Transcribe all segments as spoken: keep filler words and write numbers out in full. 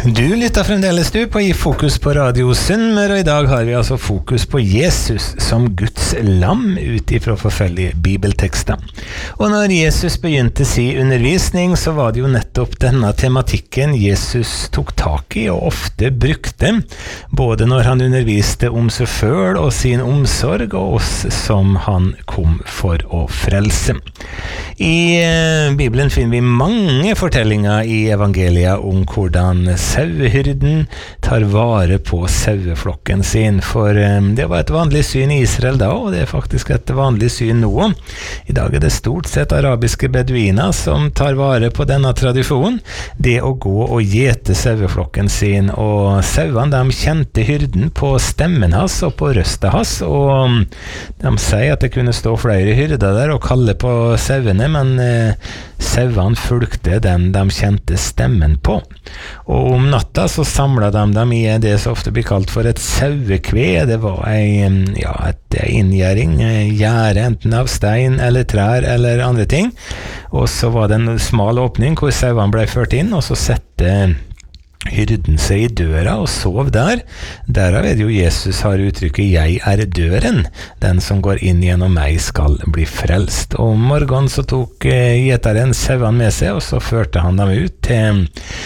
Du lytter fremdeles du på I Fokus på Radio Sunnmøre, og i dag har vi altså fokus på Jesus som Guds lam ut ifra forfølgelige bibeltekster. Og når Jesus begynte sin undervisning, så var det jo nettopp denne tematikken Jesus tok tak i og ofte brukte, både når han underviste om seg selv og sin omsorg, og oss som han kom for å frelse. I eh, Bibelen finner vi mange fortellinger i evangeliet om hvordan sauehyrden tar vare på saueflokken sin, for um, det var et vanlig syn i Israel da, og det er faktisk et vanlig syn nå. I dag er det stort sett arabiske beduiner som tar vare på denne tradisjonen, det å gå og gjete saueflokken sin, og sauene de kjente hyrden på stemmen hans og på røstet hans, og um, de sier at det kunne stå flere hyrder der og kalle på sauene, men uh, sauene fulgte den de kjente stemmen på. Og om natta så samlet de dem i det som ofte blir kalt for et sauekve. Det var en, ja, et inngjæring, gjære enten av stein eller trær eller andre ting. Og så var det en smal åpning hvor sauene ble ført inn, og så sette hyrden seg i døra og sov der. Derav er det jo Jesus har uttrykket «Jeg er døren, den som går inn gjennom meg skal bli frelst». Og om morgenen så tok gjeteren sauene med seg, og så førte han dem ut til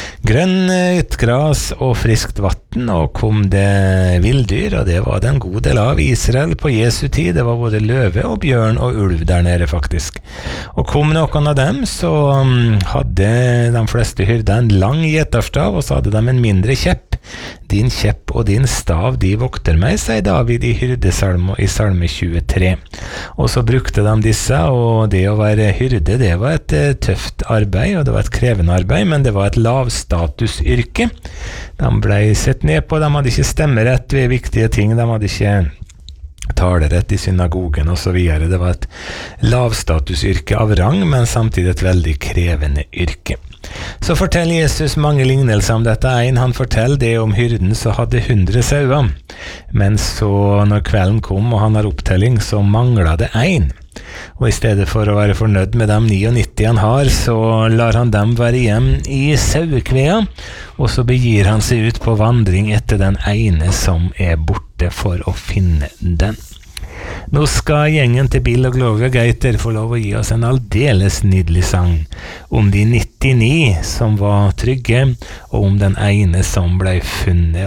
grønt gras og friskt vatten, og kom det villdyr, og det var det en god del av Israel på Jesu tid. Det var både løve og bjørn og ulv der nede faktisk. Og kom noen av dem, så hadde de fleste hyrder en lang gjeterstav, og så hadde de en mindre kjepp. Din kjepp og din stav, de vokter meg, sier David i hyrdesalme i salme tjuetre. Og så brukte de disse, og det å være hyrde, det var et uh, tøft arbeid, og det var et krevende arbeid, men det var et lavstatusyrke. De ble sett ned på, de hadde ikke stemmerett ved viktige ting, de hadde ikke talerett i synagogen og så videre. Det var et lavstatusyrke av rang, men samtidig et veldig krevende yrke. Så forteller Jesus mange lignelser om dette. En, han forteller det om hyrden som hadde hundre sauer, men så når kvelden kom og han har opptelling, så manglet det en. Og i stedet for å være fornøyd med de nittini han har, så lar han dem være hjem i sauekvea, og så begir han seg ut på vandring etter den ene som er borte for å finne den. Nå skal gjengen til Bill og Gloria Gaiter få lov å gi oss en aldeles nydelig sang om de nittini som var trygge, og om den ene som ble funnet.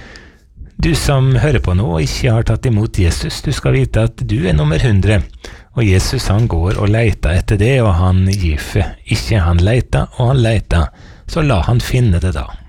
Og du som hører på nå og ikke har tatt imot Jesus, du skal vite at du er nummer hundre, og Jesus han går og leter etter det, og han gir ikke. Han leter og han leter, så la han finne det da.